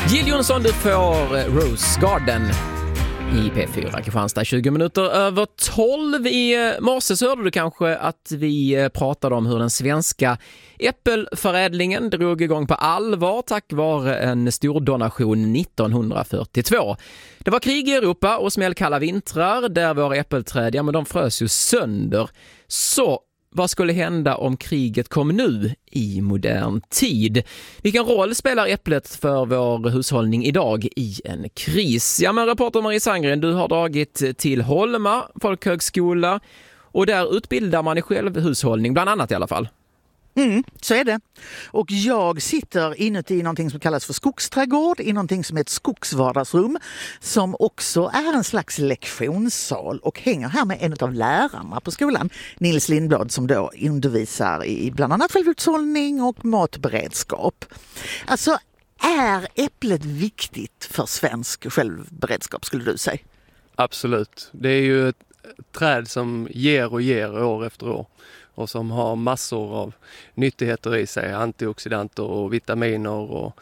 Jill Johnson, du får Rose Garden i P4 Kristianstad. 20 minuter över 12 i morse så hörde du kanske att vi pratade om hur den svenska äppelförädlingen drog igång på allvar tack vare en stor donation 1942. Det var krig i Europa och smällkalla vintrar där våra äppelträd, men de frös ju sönder. Så vad skulle hända om kriget kom nu i modern tid? Vilken roll spelar äpplet för vår hushållning idag i en kris? Ja, men reporter Marie Sandgren, du har dragit till Holma folkhögskola och där utbildar man i självhushållning, bland annat i alla fall. Så är det. Och jag sitter inuti någonting som kallas för skogsträdgård, i någonting som är ett skogsvardagsrum som också är en slags lektionssal och hänger här med en av lärarna på skolan, Nils Lindblad, som då undervisar i bland annat självhushållning och matberedskap. Alltså, är äpplet viktigt för svensk självberedskap, skulle du säga? Absolut. Det är ju ett träd som ger och ger år efter år. Och som har massor av nyttigheter i sig, antioxidanter och vitaminer och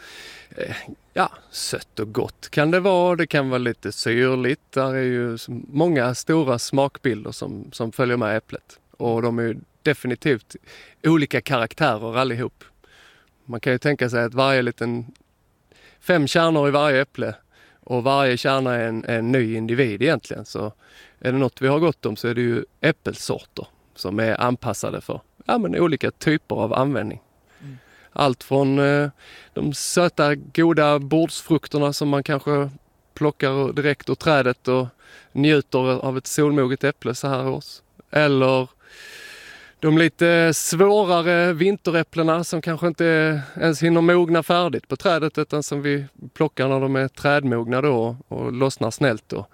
sött och gott kan det vara. Det kan vara lite syrligt. Där är ju många stora smakbilder som följer med äpplet. Och de är ju definitivt olika karaktärer allihop. Man kan ju tänka sig att varje liten 5 kärnor i varje äpple och varje kärna är en ny individ egentligen. Så är det något vi har gott om så är det ju äppelsorter som är anpassade för olika typer av användning. Allt från de söta, goda bordsfrukterna som man kanske plockar direkt ur trädet och njuter av ett solmoget äpple så här års. Eller de lite svårare vinteräpplena som kanske inte ens hinner mogna färdigt på trädet utan som vi plockar när de är trädmogna då och lossnar snällt och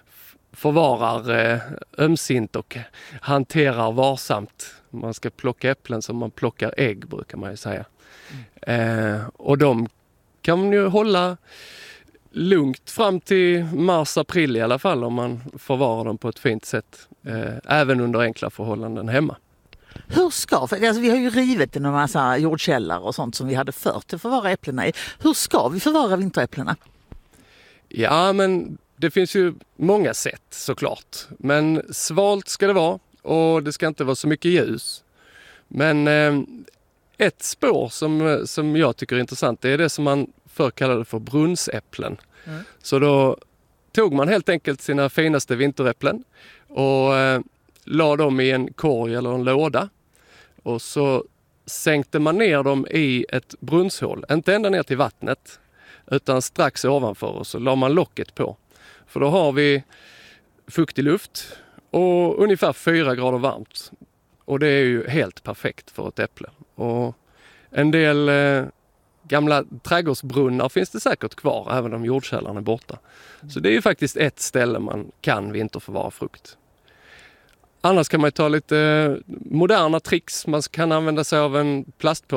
förvarar ömsint och hanterar varsamt. Man ska plocka äpplen som man plockar ägg, brukar man ju säga. Och de kan ju hålla lugnt fram till mars-april i alla fall om man förvarar dem på ett fint sätt. Även under enkla förhållanden hemma. Hur ska, vi har ju rivit en massa jordkällare och sånt som vi hade förr till att förvara äpplena i. Hur ska vi förvara vinteräpplena? Ja, men det finns ju många sätt såklart. Men svalt ska det vara och det ska inte vara så mycket ljus. Men ett spår som jag tycker är intressant det är det som man förr kallade för brunnsäpplen. Så då tog man helt enkelt sina finaste vinteräpplen och la dem i en korg eller en låda. Och så sänkte man ner dem i ett brunnshål. Inte ända ner till vattnet utan strax ovanför och så la man locket på. För då har vi fuktig luft och ungefär 4 grader varmt. Och det är ju helt perfekt för ett äpple. Och en del gamla trädgårdsbrunnar finns det säkert kvar även om jordkällan är borta. Så det är ju faktiskt ett ställe man kan vinterförvara frukt. Annars kan man ta lite moderna tricks. Man kan använda sig av en plastpåse